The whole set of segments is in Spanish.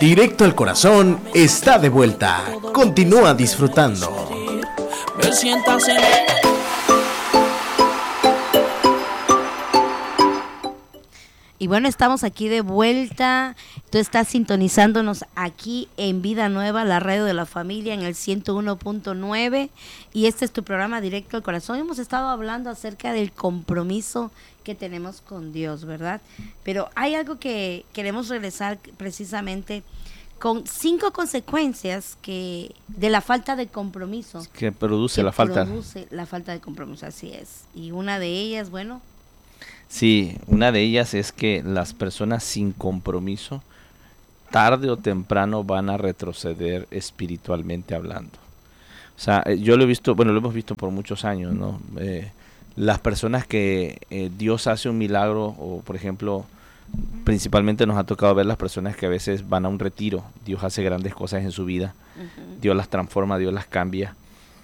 Directo al Corazón está de vuelta. Continúa disfrutando. Y bueno, estamos aquí de vuelta. Tú estás sintonizándonos aquí en Vida Nueva, la radio de la familia, en el 101.9. Y este es tu programa Directo al Corazón. Hemos estado hablando acerca del compromiso que tenemos con Dios, ¿verdad? Pero hay algo que queremos regresar precisamente con 5 consecuencias de la falta de compromiso. Que produce la falta de compromiso, así es. Y una de ellas, bueno... Sí, una de ellas es que las personas sin compromiso, tarde o temprano van a retroceder espiritualmente hablando. O sea, yo lo he visto, bueno, lo hemos visto por muchos años, ¿no? Las personas que Dios hace un milagro, o por ejemplo, principalmente nos ha tocado ver las personas que a veces van a un retiro, Dios hace grandes cosas en su vida, Dios las transforma, Dios las cambia.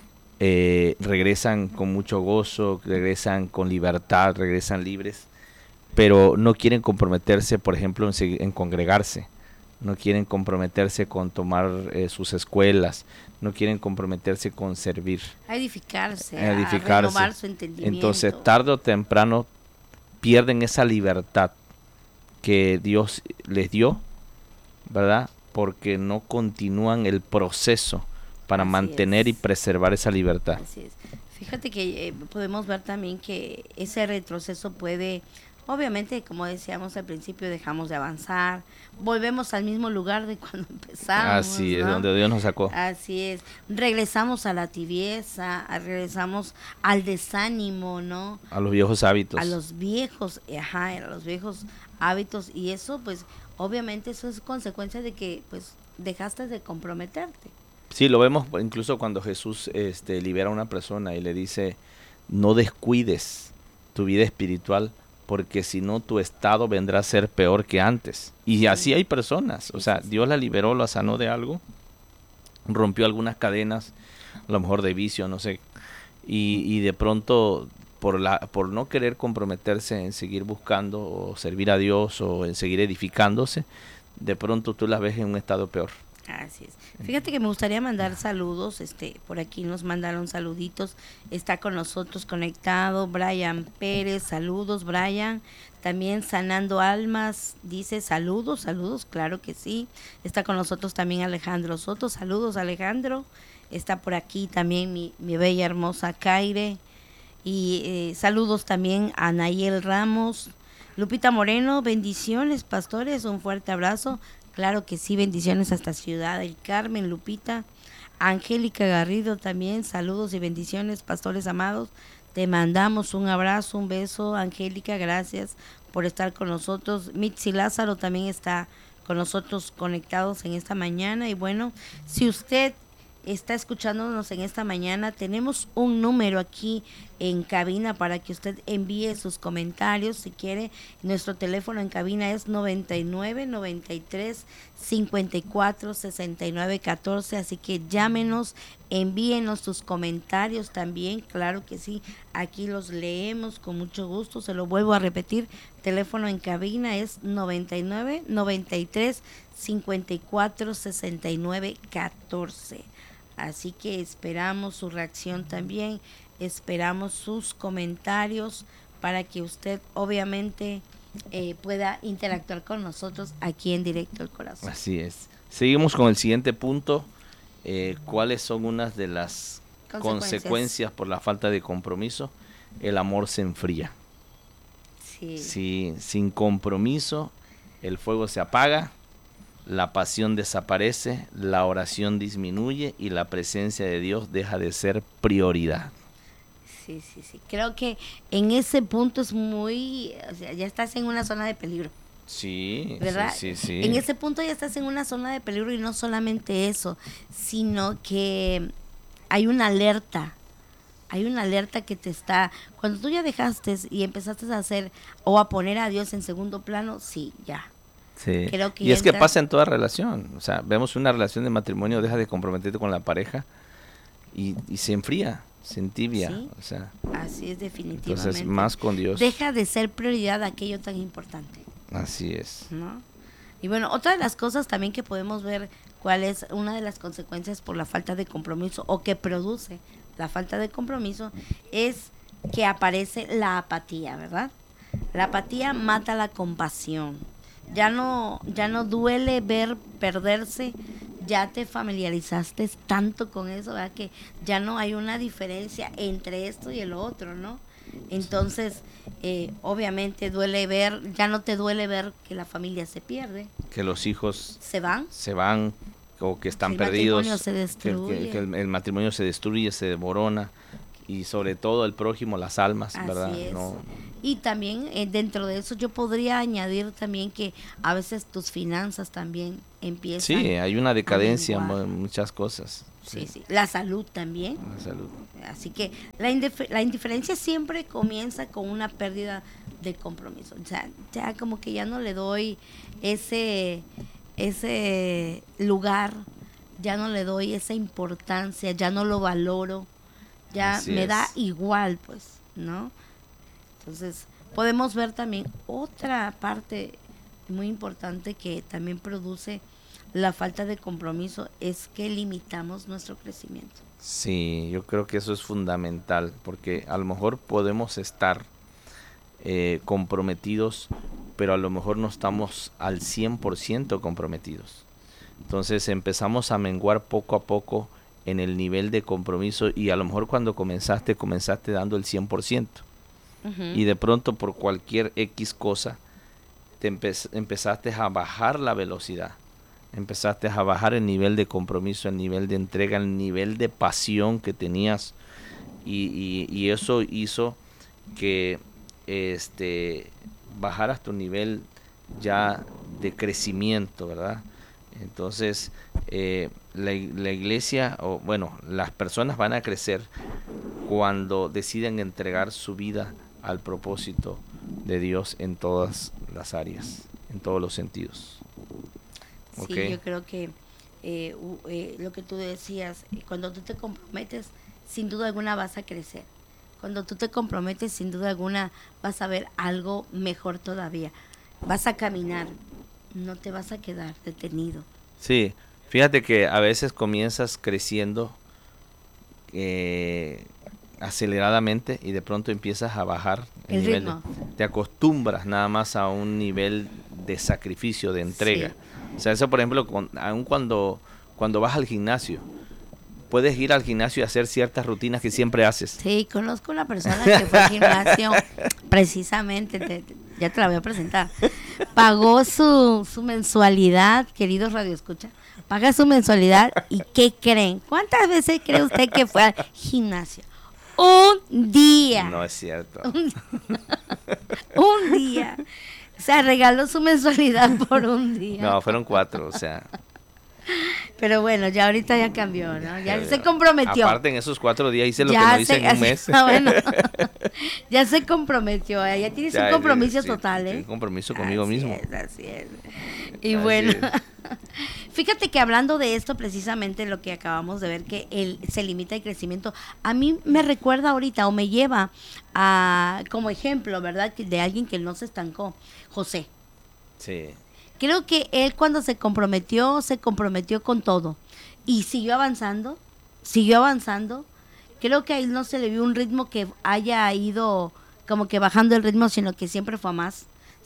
Regresan con mucho gozo, regresan con libertad, regresan libres, pero no quieren comprometerse, por ejemplo, en congregarse, no quieren comprometerse con tomar sus escuelas, no quieren comprometerse con servir, a edificarse, a renovar su entendimiento. Entonces, tarde o temprano pierden esa libertad que Dios les dio, ¿verdad? Porque no continúan el proceso para mantener y preservar esa libertad. Así es. Fíjate que podemos ver también que ese retroceso puede, obviamente, como decíamos al principio, dejamos de avanzar, volvemos al mismo lugar de cuando empezamos. Así es, ¿no? donde Dios nos sacó. Así es. Regresamos a la tibieza, regresamos al desánimo, ¿no? A los viejos hábitos. A los viejos hábitos, y eso, pues, obviamente, eso es consecuencia de que, pues, dejaste de comprometerte. Sí, lo vemos incluso cuando Jesús libera a una persona y le dice, no descuides tu vida espiritual, porque si no tu estado vendrá a ser peor que antes. Y así hay personas, o sea, Dios la liberó, la sanó de algo, rompió algunas cadenas, a lo mejor de vicio, no sé, y de pronto por no querer comprometerse en seguir buscando o servir a Dios o en seguir edificándose, de pronto tú la ves en un estado peor. Así es. Fíjate que me gustaría mandar saludos, por aquí nos mandaron saluditos, está con nosotros conectado Brian Pérez, saludos Brian, también Sanando Almas, dice saludos, claro que sí, está con nosotros también Alejandro Soto, saludos Alejandro, está por aquí también mi bella hermosa Kaire, y saludos también a Nayel Ramos, Lupita Moreno, bendiciones pastores, un fuerte abrazo. Claro que sí, bendiciones hasta Ciudad del Carmen, Lupita. Angélica Garrido también, saludos y bendiciones, pastores amados. Te mandamos un abrazo, un beso, Angélica, gracias por estar con nosotros. Mitzi Lázaro también está con nosotros conectados en esta mañana. Y bueno, si usted está escuchándonos en esta mañana, tenemos un número aquí en cabina para que usted envíe sus comentarios si quiere. Nuestro teléfono en cabina es 99 93 54 69 14, así que llámenos, envíenos sus comentarios también, claro que sí, aquí los leemos con mucho gusto. Se lo vuelvo a repetir, teléfono en cabina es 99 93 54 69 14. Así que esperamos su reacción también, esperamos sus comentarios para que usted obviamente pueda interactuar con nosotros aquí en Directo al Corazón. Así es. Seguimos con el siguiente punto. ¿Cuáles son unas de las consecuencias por la falta de compromiso? El amor se enfría. Sí, sin compromiso el fuego se apaga, la pasión desaparece, la oración disminuye y la presencia de Dios deja de ser prioridad. Sí. Creo que en ese punto es muy, o sea, ya estás en una zona de peligro. Sí, ¿verdad? Sí. En ese punto ya estás en una zona de peligro, y no solamente eso, sino que hay una alerta que te está, cuando tú ya dejaste y empezaste a hacer o a poner a Dios en segundo plano, sí, ya. Sí. Creo que y es que pasa en toda relación, o sea, vemos una relación de matrimonio, deja de comprometerte con la pareja y se enfría, se entibia, ¿sí? O sea, así es, definitivamente. Entonces, más con Dios. Deja de ser prioridad aquello tan importante. Así es. ¿No? Y bueno, otra de las cosas también que podemos ver cuál es una de las consecuencias por la falta de compromiso o que produce la falta de compromiso es que aparece la apatía, ¿verdad? La apatía mata la compasión. Ya no duele ver perderse, ya te familiarizaste tanto con eso, ¿verdad? Que ya no hay una diferencia entre esto y el otro, ¿no? Entonces, obviamente duele ver, ya no te duele ver que la familia se pierde. Que los hijos se van o que están el perdidos. Matrimonio se destruye. Que el matrimonio se destruye, se devorona. Y sobre todo el prójimo, las almas, Así ¿verdad? es. No. Y también dentro de eso yo podría añadir también que a veces tus finanzas también empiezan. Sí, hay una decadencia menguar. en muchas cosas. Sí. La salud también. La salud. Así que la indiferencia siempre comienza con una pérdida de compromiso. O sea, ya como que ya no le doy ese lugar, ya no le doy esa importancia, ya no lo valoro, ya Así me es. da igual, pues, ¿no? Entonces, podemos ver también otra parte muy importante que también produce la falta de compromiso, es que limitamos nuestro crecimiento. Sí, yo creo que eso es fundamental, porque a lo mejor podemos estar comprometidos, pero a lo mejor no estamos al 100% comprometidos. Entonces empezamos a menguar poco a poco en el nivel de compromiso y a lo mejor cuando comenzaste dando el 100%. Y de pronto por cualquier X cosa te empezaste a bajar la velocidad, empezaste a bajar el nivel de compromiso, el nivel de entrega, el nivel de pasión que tenías y eso hizo que bajaras tu nivel ya de crecimiento, ¿verdad? Entonces la iglesia, o bueno, las personas van a crecer cuando deciden entregar su vida al propósito de Dios en todas las áreas, en todos los sentidos. Sí, ¿Okay? yo creo que lo que tú decías, cuando tú te comprometes, sin duda alguna vas a crecer. Cuando tú te comprometes, sin duda alguna vas a ver algo mejor todavía. Vas a caminar, no te vas a quedar detenido. Sí, fíjate que a veces comienzas creciendo aceleradamente y de pronto empiezas a bajar El nivel ritmo. te acostumbras nada más a un nivel de sacrificio, de entrega. Sí. O sea, eso por ejemplo, aun cuando vas al gimnasio, puedes ir al gimnasio y hacer ciertas rutinas que siempre haces. Sí, conozco una persona que fue al gimnasio, precisamente, ya te la voy a presentar. Pagó su mensualidad, queridos radioescucha, paga su mensualidad y ¿qué creen? ¿Cuántas veces cree usted que fue al gimnasio? Un día. No es cierto. Un día. O sea, regaló su mensualidad por un día. No, fueron 4, o sea. Pero bueno, ya ahorita ya cambió, ¿no? Ya se comprometió. Aparte, en esos 4 días hice lo Ya que no hice en un mes. Bueno, ya se comprometió, ya tienes un compromiso total, ¿eh? Un compromiso conmigo mismo. Así es. Y Así bueno, es. fíjate que hablando de esto, precisamente lo que acabamos de ver, que se limita el crecimiento, a mí me recuerda ahorita o me lleva a, como ejemplo, ¿verdad? De alguien que no se estancó, José. Sí. Creo que él cuando se comprometió con todo y siguió avanzando. Creo que a él no se le vio un ritmo que haya ido como que bajando el ritmo, sino que siempre fue a más.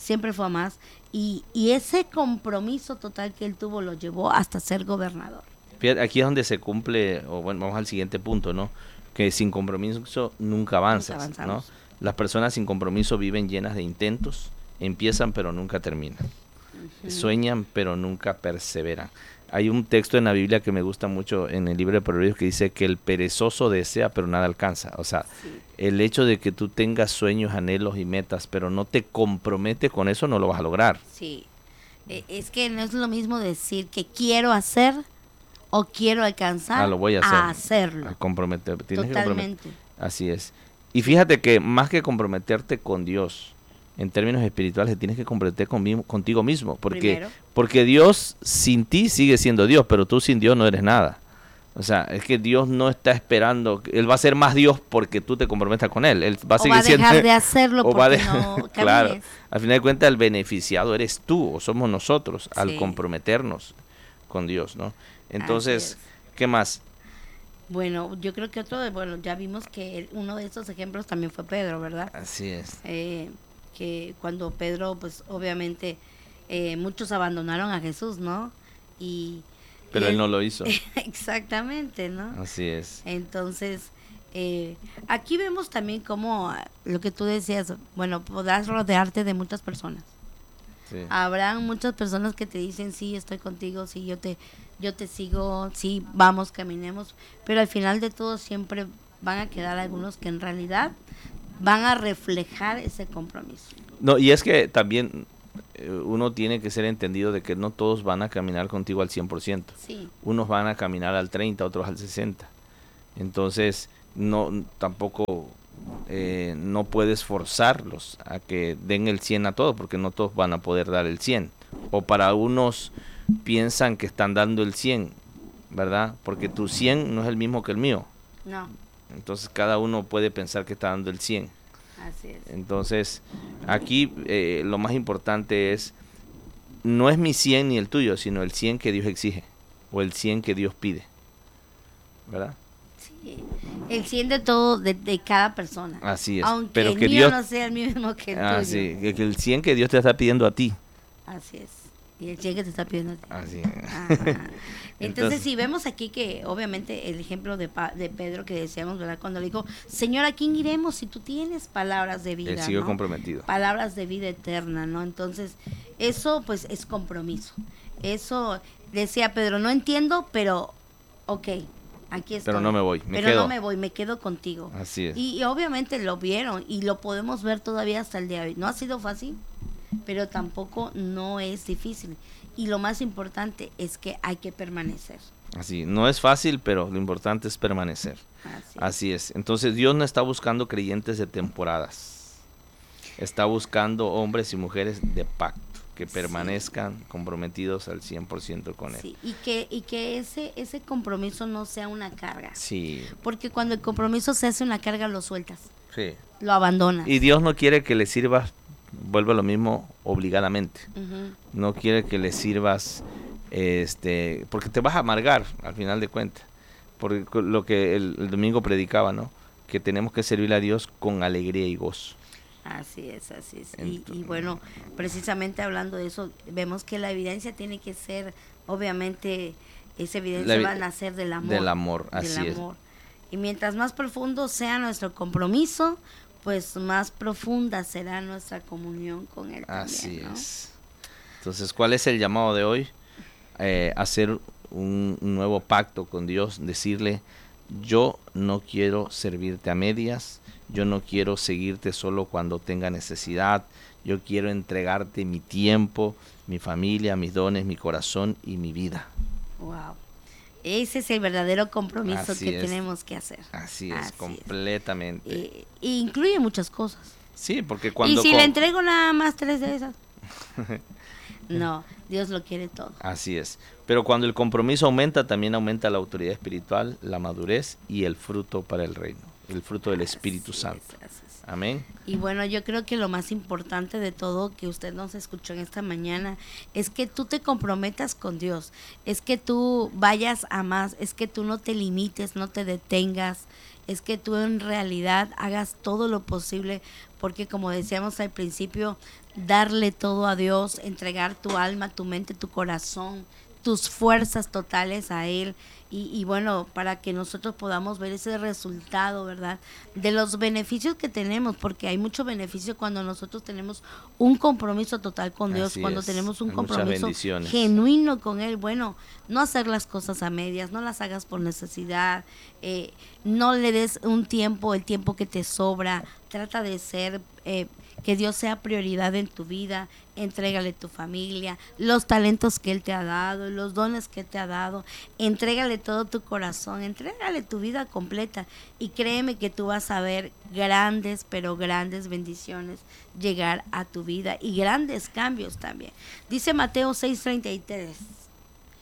Y ese compromiso total que él tuvo lo llevó hasta ser gobernador. Fíjate, aquí es donde se cumple, o bueno, vamos al siguiente punto, ¿no? Que sin compromiso nunca avanzas, Nunca ¿no? avanzamos. Las personas sin compromiso viven llenas de intentos, empiezan pero nunca terminan. Sueñan pero nunca perseveran. Hay un texto en la Biblia que me gusta mucho en el libro de Proverbios que dice que el perezoso desea pero nada alcanza. O sea, Sí. el hecho de que tú tengas sueños, anhelos y metas pero no te comprometes con eso, no lo vas a lograr. Sí. Es que no es lo mismo decir que quiero hacer o quiero alcanzar Lo voy a hacer. a hacerlo. A comprometer, tienes que comprometer. Totalmente. Así es. Y fíjate que más que comprometerte con Dios, en términos espirituales, te tienes que comprometer contigo mismo. Primero. Porque Dios sin ti sigue siendo Dios, pero tú sin Dios no eres nada. O sea, es que Dios no está esperando, Él va a ser más Dios porque tú te comprometas con Él va a O seguir va a siendo, dejar de hacerlo o va a porque de- no camines. claro, al final de cuentas el beneficiado eres tú o somos nosotros al Sí. comprometernos con Dios, ¿no? Entonces, Así ¿qué más? Bueno, yo creo que bueno, ya vimos que uno de estos ejemplos también fue Pedro, ¿verdad? Así es. Que cuando Pedro, pues obviamente muchos abandonaron a Jesús, ¿no? Pero y él no lo hizo. Exactamente, ¿no? Así es. Entonces, aquí vemos también cómo lo que tú decías, bueno, podrás rodearte de muchas personas. Sí. Habrán muchas personas que te dicen, sí, estoy contigo, sí, yo te sigo, sí, vamos, caminemos, pero al final de todo siempre van a quedar algunos que en realidad van a reflejar ese compromiso. No, y es que también uno tiene que ser entendido de que no todos van a caminar contigo al 100%. Sí. Unos van a caminar al 30, otros al 60. Entonces, tampoco no puedes forzarlos a que den el 100 a todos, porque no todos van a poder dar el 100. O para unos piensan que están dando el 100, ¿verdad? Porque tu 100 no es el mismo que el mío. No, Entonces, cada uno puede pensar que está dando el 100. así es. Entonces, aquí lo más importante es, no es mi 100 ni el tuyo, sino el 100 que Dios exige, o el 100 que Dios pide, ¿verdad? Sí. El 100 de todo, de cada persona. Así es. Aunque Pero el que mío Dios, no sea el mismo que el tuyo. sí, que el 100 que Dios te está pidiendo a ti. Así es. Y el 100 que te está pidiendo a ti. Así. Ajá. Entonces, si vemos aquí que obviamente el ejemplo de Pedro que decíamos, ¿verdad? Cuando le dijo, Señor, ¿a quién iremos si tú tienes palabras de vida? Él siguió ¿no? comprometido. Palabras de vida eterna, ¿no? Entonces, eso pues es compromiso. Eso, decía Pedro, no entiendo, pero ok, aquí estoy. Pero no me voy, me Pero quedo. no me voy, me quedo contigo. Así es. Y obviamente lo vieron y lo podemos ver todavía hasta el día de hoy. No ha sido fácil, pero tampoco no es difícil. Y lo más importante es que hay que permanecer. Así, no es fácil, pero lo importante es permanecer. Así es. Entonces Dios no está buscando creyentes de temporadas. Está buscando hombres y mujeres de pacto, que permanezcan comprometidos al 100% con Él. Sí, y que ese compromiso no sea una carga. Sí. Porque cuando el compromiso se hace una carga, lo sueltas, Sí. lo abandonas. Y Dios no quiere que le sirvas, vuelve a lo mismo, obligadamente. Ujú. No quiere que le sirvas, porque te vas a amargar al final de cuentas. Por lo que el domingo predicaba, ¿no? Que tenemos que servir a Dios con alegría y gozo. Así es, así es. Y bueno, precisamente hablando de eso, vemos que la evidencia tiene que ser, obviamente, esa evidencia va a nacer del amor. Del amor, así es. Y mientras más profundo sea nuestro compromiso, pues más profunda será nuestra comunión con Él también, Así ¿no? es. Entonces, ¿cuál es el llamado de hoy? Hacer un nuevo pacto con Dios, decirle, yo no quiero servirte a medias, yo no quiero seguirte solo cuando tenga necesidad, yo quiero entregarte mi tiempo, mi familia, mis dones, mi corazón y mi vida. Wow. Ese es el verdadero compromiso Así que es. tenemos que hacer. Así es, Así completamente. Y incluye muchas cosas. Sí, porque cuando... Y si le entrego nada más 3 de esas. No, Dios lo quiere todo. Así es. Pero cuando el compromiso aumenta, también aumenta la autoridad espiritual, la madurez y el fruto para el reino, el fruto del Espíritu Santo. Así es. Amén. Y bueno, yo creo que lo más importante de todo que usted nos escuchó en esta mañana es que tú te comprometas con Dios, es que tú vayas a más, es que tú no te limites, no te detengas, es que tú en realidad hagas todo lo posible, porque como decíamos al principio, darle todo a Dios, entregar tu alma, tu mente, tu corazón, tus fuerzas totales a Él y bueno, para que nosotros podamos ver ese resultado, ¿verdad? De los beneficios que tenemos, porque hay mucho beneficio cuando nosotros tenemos un compromiso total con Dios, Así cuando es. tenemos un Hay muchas compromiso bendiciones. genuino con Él. Bueno, no hacer las cosas a medias, no las hagas por necesidad, no le des el tiempo que te sobra, trata de ser... que Dios sea prioridad en tu vida, entrégale tu familia, los talentos que Él te ha dado, los dones que te ha dado, entrégale todo tu corazón, entrégale tu vida completa y créeme que tú vas a ver grandes, pero grandes bendiciones llegar a tu vida y grandes cambios también. Dice Mateo 6:33,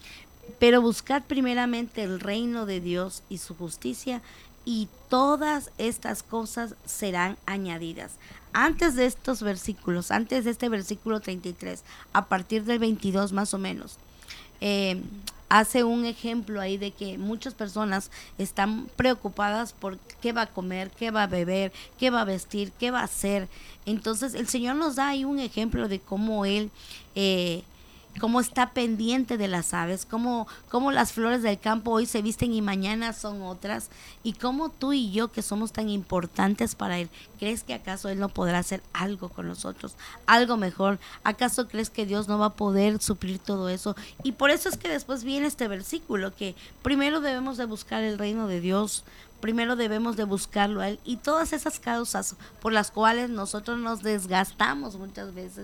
pero buscad primeramente el reino de Dios y su justicia, y todas estas cosas serán añadidas. Antes de estos versículos, antes de este versículo 33, a partir del 22 más o menos, hace un ejemplo ahí de que muchas personas están preocupadas por qué va a comer, qué va a beber, qué va a vestir, qué va a hacer. Entonces el Señor nos da ahí un ejemplo de cómo Él cómo está pendiente de las aves, cómo las flores del campo hoy se visten y mañana son otras, y cómo tú y yo, que somos tan importantes para Él, ¿crees que acaso Él no podrá hacer algo con nosotros, algo mejor? ¿Acaso crees que Dios no va a poder suplir todo eso? Y por eso es que después viene este versículo, que primero debemos de buscar el reino de Dios, primero debemos de buscarlo a Él, y todas esas causas por las cuales nosotros nos desgastamos muchas veces,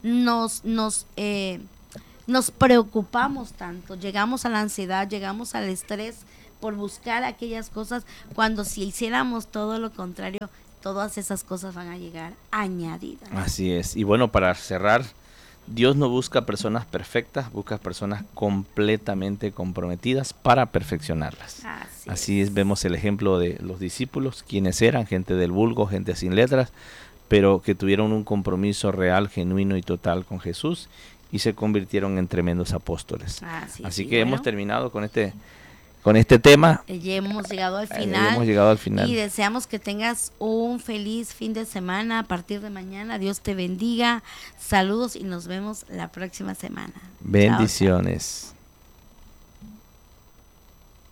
nos preocupamos tanto, llegamos a la ansiedad, llegamos al estrés por buscar aquellas cosas, cuando si hiciéramos todo lo contrario, todas esas cosas van a llegar añadidas. Así es. Y bueno, para cerrar, Dios no busca personas perfectas, busca personas completamente comprometidas para perfeccionarlas. Así es, vemos el ejemplo de los discípulos, quienes eran gente del vulgo, gente sin letras, pero que tuvieron un compromiso real, genuino y total con Jesús, y se convirtieron en tremendos apóstoles. Así que bueno, hemos terminado con este tema. Ya hemos llegado al final. Y deseamos que tengas un feliz fin de semana. A partir de mañana, Dios te bendiga. Saludos y nos vemos la próxima semana. Bendiciones. Chao.